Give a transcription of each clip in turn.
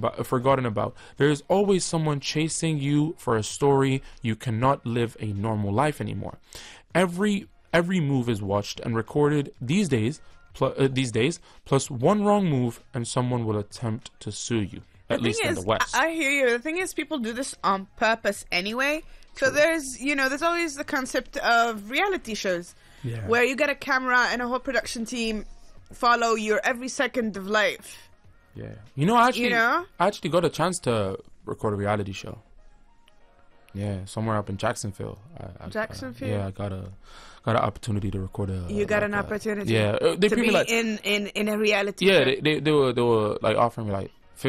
forgotten about. There is always someone chasing you for a story. You cannot live a normal life anymore. Every move is watched and recorded these days. Plus one wrong move and someone will attempt to sue you. At least in the West. I hear you. The thing is, people do this on purpose anyway. So there's always the concept of reality shows, where you get a camera and a whole production team follow your every second of life. Yeah, I actually got a chance to record a reality show. Yeah, somewhere up in Jacksonville. Jacksonville. I got an opportunity to record a. You got an opportunity. Yeah, they to be like in a reality. Yeah, show. they were like offering me like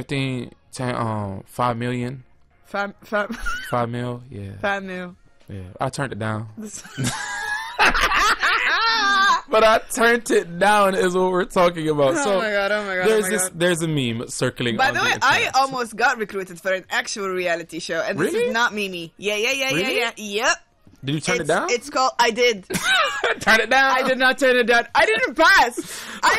5 million. 5 mil, yeah. 5 mil. Yeah, I turned it down. But I turned it down is what we're talking about. Oh my god. There's a meme circling. By the way, I almost got recruited for an actual reality show, and this is not Mimi. Yeah. Yep. Did you turn it down? It's called. I did. Turn it down. I did not turn it down. I didn't pass.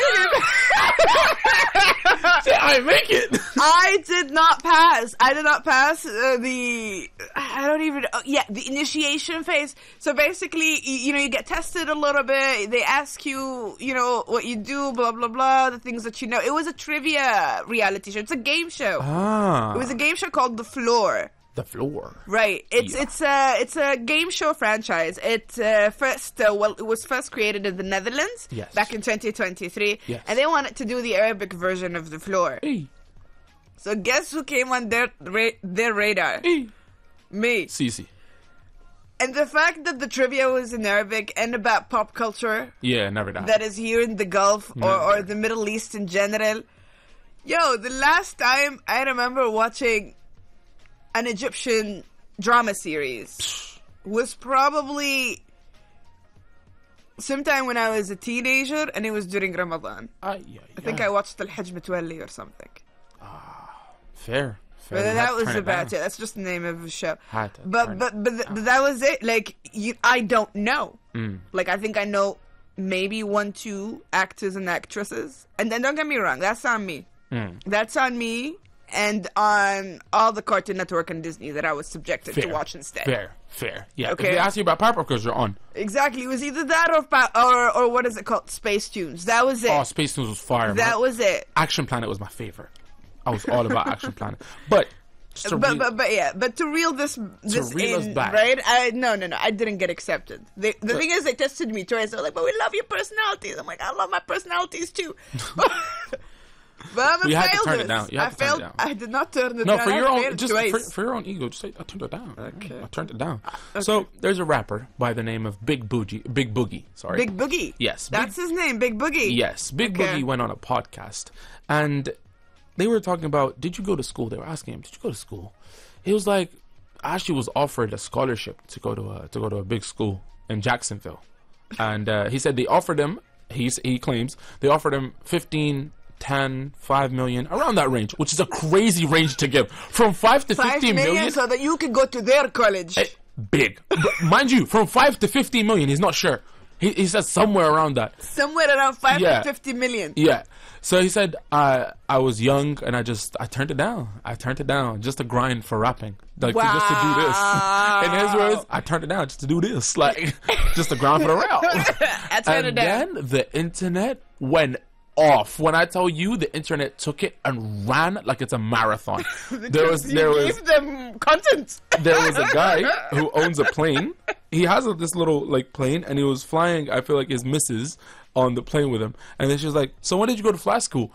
I didn't make it. I did not pass. The initiation phase. So basically, you get tested a little bit. They ask you, what you do, blah blah blah, the things that you know. It was a trivia reality show. It's a game show. It was a game show called The Floor. The Floor. Right. It's a game show franchise. It was first created in the Netherlands back in 2023. Yes. And they wanted to do the Arabic version of The Floor. Hey. So guess who came on their radar? Hey. Me. Sisi. And the fact that the trivia was in Arabic and about pop culture. Yeah, never that. That is here in the Gulf or the Middle East in general. Yo, the last time I remember watching an Egyptian drama series was probably sometime when I was a teenager, and it was during Ramadan. I think I watched Al-Hajj Mitwalli or something. Fair. But that was about it. That's just the name of the show. But that was it. Like, I don't know. Like, I think I know maybe 1-2 actors and actresses. And then don't get me wrong, that's on me. That's on me. And on all the Cartoon Network and Disney that I was subjected to watch instead. Fair. Yeah. Okay. If they ask you about Powerpuff Girls, you're on. Exactly. It was either that or what is it called? Space Tunes. That was it. Oh, Space Tunes was fire. That was it. Action Planet was my favorite. I was all about Action Planet. But to reel this in, back. Right? No. I didn't get accepted. The thing is, they tested me twice. They were like, but we love your personalities. I'm like, I love my personalities too. But you had to turn it down. I did not turn it down. For your own ego, just say I turned it down. Okay. I turned it down. Okay. So there's a rapper by the name of Big Boogie. Sorry. Big Boogie. Yes. That's his name, Big Boogie. Yes. Big Boogie went on a podcast, and they were talking about, did you go to school? They were asking him, did you go to school? He was like, I actually was offered a scholarship to go to a big school in Jacksonville, and he said they offered him. He claims they offered him 15. 10, 5 million, around that range, which is a crazy range to give. From 5 to 15 million, so that you can go to their college. Big. Mind you, from 5 to 15 million, he's not sure. He says somewhere around that. Somewhere around 5 to 50 million. Yeah. So he said, I was young and I turned it down. I turned it down just to grind for rapping. Like, just to do this. In his words, I turned it down just to do this. Like, just to grind for the rap. I turned it down. And then the internet went off. When I tell you, the internet took it and ran like it's a marathon. There was gave them content. There was a guy who owns a plane. He has this little plane, and he was flying. I feel like his missus on the plane with him, and then she was like, "So when did you go to flight school?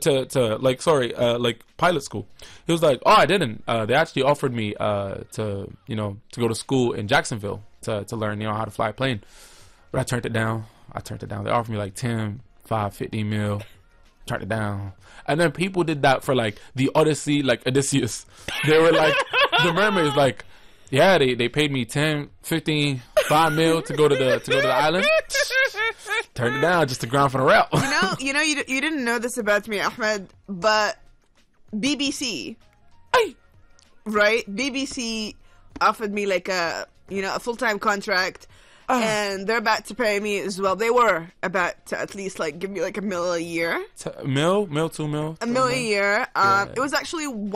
Pilot school?" He was like, "Oh, I didn't. They actually offered me to go to school in Jacksonville to learn how to fly a plane, but I turned it down. They offered me like 10, 5, 15 mil. Turned it down. And then people did that for the Odyssey, Odysseus. They were like, the mermaids yeah, they paid me 10, 15, 5 mil to go to the island. Turned it down just to grind for the route. You didn't know this about me, Ahmed, but BBC, right? BBC offered me a full-time contract. And they're about to pay me as well. They were about to at least give me $1 million a year. $2 million? $1 million a year. It was actually